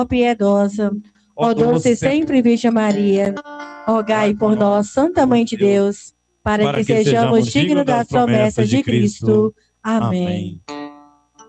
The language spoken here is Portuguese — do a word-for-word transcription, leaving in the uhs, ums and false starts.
piedosa, ó doce e sempre Virgem Maria, rogai por nós, Santa Mãe de Deus, para que sejamos dignos das promessas de Cristo. Amém.